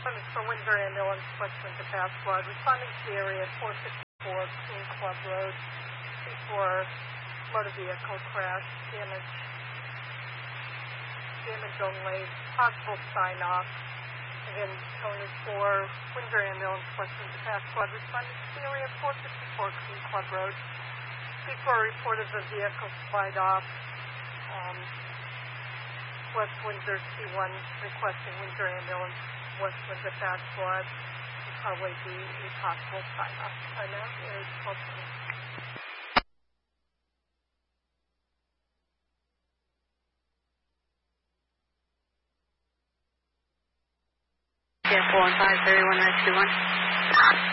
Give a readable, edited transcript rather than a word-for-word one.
For Windsor Ambulance, West Windsor Path Squad, responding to the area 454 Queen Club Road before motor vehicle crash, damage only, possible sign-off. Again, tone is for Windsor Ambulance, West Windsor Path Squad, responding to the area 454 Queen Club Road before a report of the vehicle slide off. West Windsor C1 requesting Windsor Ambulance, West Windsor Path Squad, probably be a possible sign-off. Sign-off is 12:20. Yeah, 415, 31, 921.